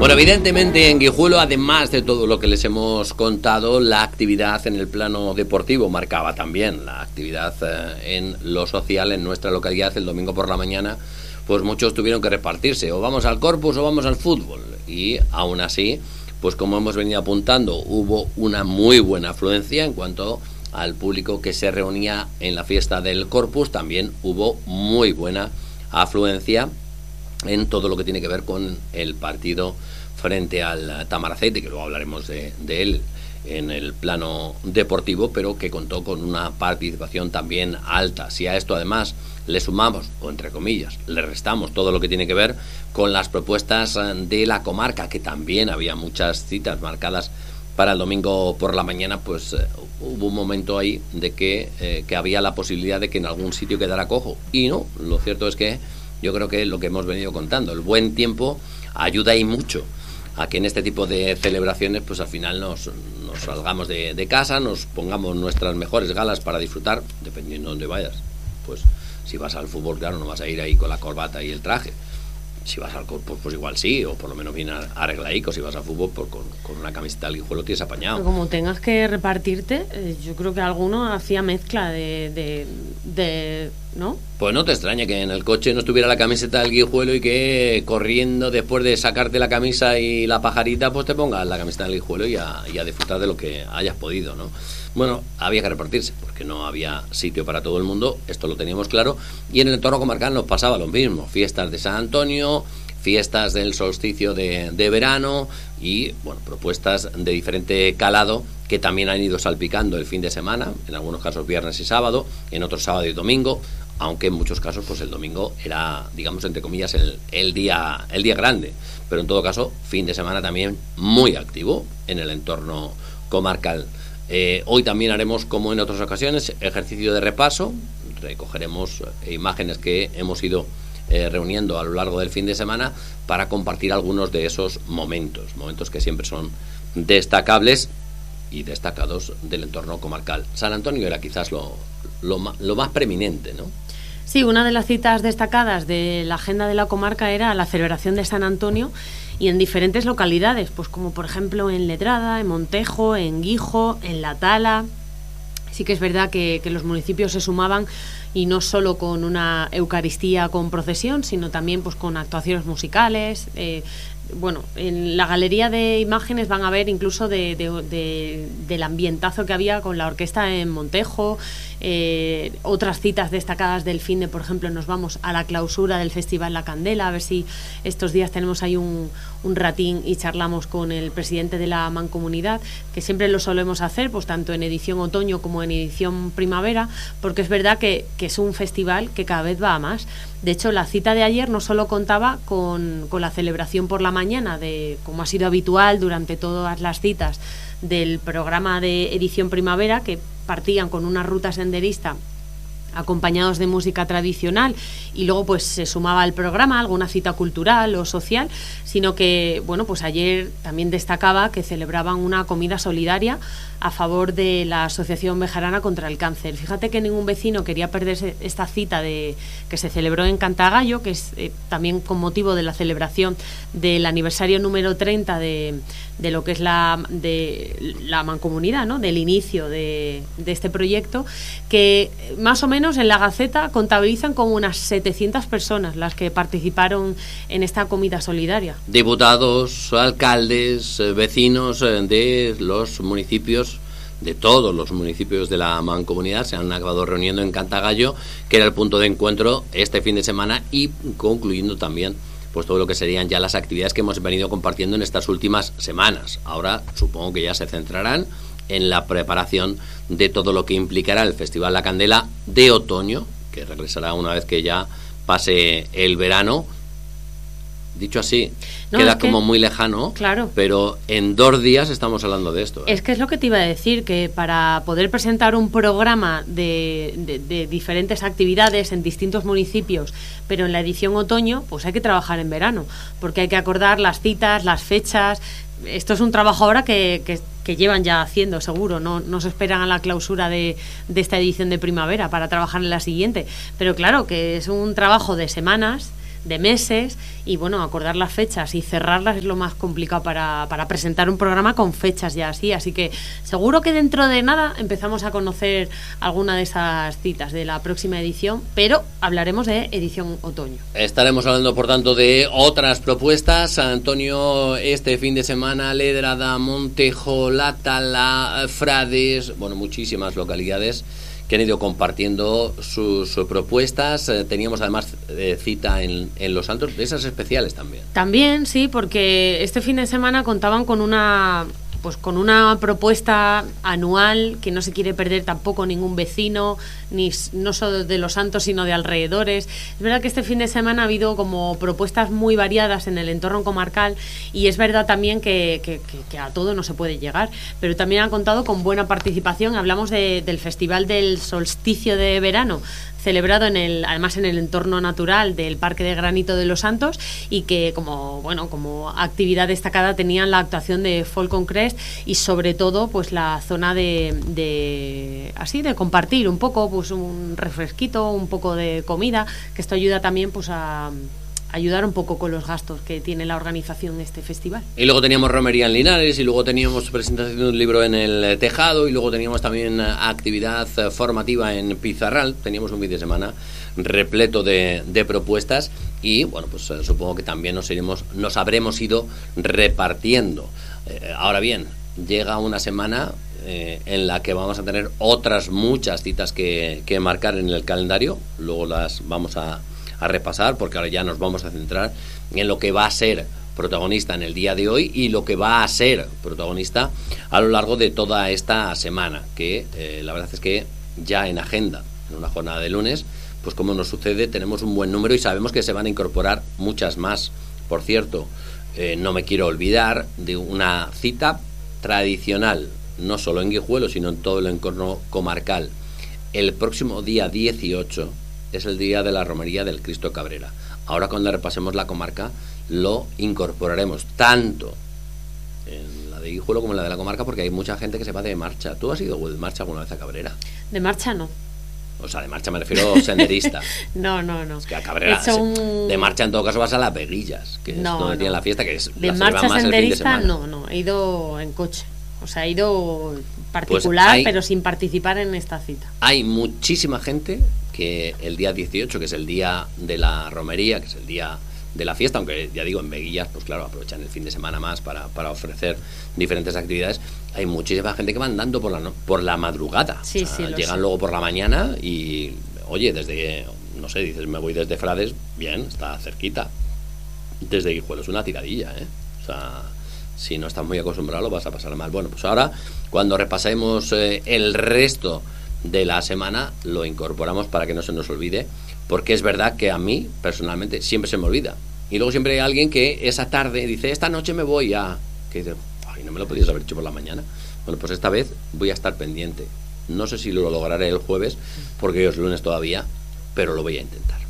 Bueno, evidentemente en Guijuelo, además de todo lo que les hemos contado, la actividad en el plano deportivo marcaba también la actividad en lo social en nuestra localidad. El domingo por la mañana, pues muchos tuvieron que repartirse, o vamos al Corpus o vamos al fútbol, y aún así, pues como hemos venido apuntando, hubo una muy buena afluencia en cuanto al público que se reunía en la fiesta del Corpus. También hubo muy buena afluencia en todo lo que tiene que ver con el partido frente al Tamaracete, que luego hablaremos de él en el plano deportivo, pero que contó con una participación también alta. Si a esto además le sumamos, o entre comillas, le restamos todo lo que tiene que ver con las propuestas de la comarca, que también había muchas citas marcadas para el domingo por la mañana, pues hubo un momento ahí de que había la posibilidad de que en algún sitio quedara cojo. Y no, lo cierto es que yo creo que lo que hemos venido contando, el buen tiempo ayuda y mucho a que en este tipo de celebraciones pues al final nos salgamos de casa, nos pongamos nuestras mejores galas para disfrutar, dependiendo de dónde vayas. Pues si vas al fútbol, claro, no vas a ir ahí con la corbata y el traje. Si vas al Corpus, pues igual sí, o por lo menos bien arregladico. Si vas al fútbol, pues con una camiseta del Guijuelo tienes apañado. Pero como tengas que repartirte, yo creo que alguno hacía mezcla de ¿no? Pues no te extraña que en el coche no estuviera la camiseta del Guijuelo y que corriendo después de sacarte la camisa y la pajarita, pues te pongas la camiseta del Guijuelo y a disfrutar de lo que hayas podido, ¿no? Bueno, había que repartirse porque no había sitio para todo el mundo, esto lo teníamos claro, y en el entorno comarcal nos pasaba lo mismo: fiestas de San Antonio, fiestas del solsticio de verano y, bueno, propuestas de diferente calado que también han ido salpicando el fin de semana, en algunos casos viernes y sábado, en otros sábado y domingo, aunque en muchos casos pues el domingo era, digamos, entre comillas, el día grande, pero en todo caso fin de semana también muy activo en el entorno comarcal. Hoy también haremos, como en otras ocasiones, ejercicio de repaso, recogeremos imágenes que hemos ido reuniendo a lo largo del fin de semana para compartir algunos de esos momentos que siempre son destacables y destacados del entorno comarcal. San Antonio era quizás lo más preeminente, ¿no? Sí, una de las citas destacadas de la agenda de la comarca era la celebración de San Antonio, y en diferentes localidades, pues como por ejemplo en Letrada, en Montejo, en Guijo, en La Tala. Sí que es verdad que los municipios se sumaban, y no solo con una Eucaristía con procesión, sino también pues con actuaciones musicales. Bueno, en la galería de imágenes van a ver incluso del ambientazo que había con la orquesta en Montejo. Otras citas destacadas del fin de, por ejemplo, nos vamos a la clausura del Festival La Candela, a ver si estos días tenemos ahí un ratín y charlamos con el presidente de la Mancomunidad, que siempre lo solemos hacer, pues tanto en edición otoño como en edición primavera, porque es verdad que es un festival que cada vez va a más. De hecho, la cita de ayer no solo contaba con la celebración por la mañana, como ha sido habitual durante todas las citas del programa de edición primavera, que partían con una ruta senderista acompañados de música tradicional, y luego pues se sumaba al programa alguna cita cultural o social, sino que, bueno, pues ayer también destacaba que celebraban una comida solidaria a favor de la Asociación Bejarana contra el Cáncer. Fíjate que ningún vecino quería perderse esta cita que se celebró en Cantagallo, que es también con motivo de la celebración del aniversario número 30 de lo que es la Mancomunidad, ¿no? Del inicio de este proyecto, que más o menos en la Gaceta contabilizan como unas 700 personas las que participaron en esta comida solidaria. Diputados, alcaldes, vecinos de los municipios, de todos los municipios de la Mancomunidad, se han acabado reuniendo en Cantagallo, que era el punto de encuentro este fin de semana, y concluyendo también pues todo lo que serían ya las actividades que hemos venido compartiendo en estas últimas semanas. Ahora supongo que ya se centrarán en la preparación de todo lo que implicará el Festival La Candela de otoño, que regresará una vez que ya pase el verano. Dicho así, no, queda como muy lejano, claro, pero en 2 días estamos hablando de esto, ¿eh? Es que es lo que te iba a decir, que para poder presentar un programa de diferentes actividades en distintos municipios, pero en la edición otoño, pues hay que trabajar en verano, porque hay que acordar las citas, las fechas. Esto es un trabajo ahora que llevan ya haciendo, seguro, no se esperan a la clausura de esta edición de primavera para trabajar en la siguiente, pero claro que es un trabajo de semanas de meses, y bueno, acordar las fechas y cerrarlas es lo más complicado para presentar un programa con fechas ya así que seguro que dentro de nada empezamos a conocer alguna de esas citas de la próxima edición, pero hablaremos de edición otoño. Estaremos hablando, por tanto, de otras propuestas. Antonio, este fin de semana, Ledrada, Montejo, La Tala, Frades, bueno, muchísimas localidades que han ido compartiendo sus propuestas. Teníamos además cita en Los Santos, de esas especiales también. También, sí, porque este fin de semana contaban con una propuesta anual que no se quiere perder tampoco ningún vecino, no solo de Los Santos, sino de alrededores. Es verdad que este fin de semana ha habido como propuestas muy variadas en el entorno comarcal, y es verdad también que a todo no se puede llegar, pero también ha contado con buena participación. Hablamos del Festival del Solsticio de Verano, celebrado además en el entorno natural del Parque de Granito de Los Santos, y que como actividad destacada tenían la actuación de Folk on Crest, y sobre todo pues la zona de compartir un poco, pues un refresquito, un poco de comida, que esto ayuda también pues a ayudar un poco con los gastos que tiene la organización de este festival. Y luego teníamos romería en Linares, y luego teníamos presentación de un libro en el Tejado, y luego teníamos también actividad formativa en Pizarral. Teníamos un fin de semana repleto de propuestas, y bueno, pues supongo que también nos habremos ido repartiendo. Ahora bien, llega una semana en la que vamos a tener otras muchas citas que marcar en el calendario. Luego las vamos a repasar, porque ahora ya nos vamos a centrar en lo que va a ser protagonista en el día de hoy y lo que va a ser protagonista a lo largo de toda esta semana, que la verdad es que ya en agenda, en una jornada de lunes, pues como nos sucede, tenemos un buen número y sabemos que se van a incorporar muchas más. Por cierto, no me quiero olvidar de una cita tradicional, no solo en Guijuelo, sino en todo el entorno comarcal. El próximo día 18 es el día de la romería del Cristo Cabrera. Ahora, cuando repasemos la comarca, lo incorporaremos tanto en la de Guijuelo como en la de la comarca, porque hay mucha gente que se va de marcha. ¿Tú has ido de marcha alguna vez a Cabrera? De marcha no. O sea, de marcha me refiero senderista. No. Es que a Cabrera, de marcha en todo caso vas a Las Veguillas, que es donde tiene la fiesta, que es de la marcha más senderista, el fin de semana. no. He ido en coche. O sea, he ido particular, pues pero sin participar en esta cita. Hay muchísima gente que el día 18, que es el día de la romería, que es el día de la fiesta, aunque ya digo, en Veguillas, pues claro, aprovechan el fin de semana más para ofrecer diferentes actividades. Hay muchísima gente que va andando por la madrugada. Sí, o sea, sí, llegan luego por la mañana y, oye, desde, no sé, dices, me voy desde Frades, bien, está cerquita. Desde Guijuelo es una tiradilla, O sea, si no estás muy acostumbrado lo vas a pasar mal. Bueno, pues ahora, cuando repasemos el resto de la semana, lo incorporamos para que no se nos olvide, porque es verdad que a mí, personalmente, siempre se me olvida. Y luego siempre hay alguien que esa tarde dice, esta noche me voy a... que dice, ay, no me lo podías haber hecho por la mañana. Bueno, pues esta vez voy a estar pendiente. No sé si lo lograré el jueves, porque hoy es lunes todavía, pero lo voy a intentar.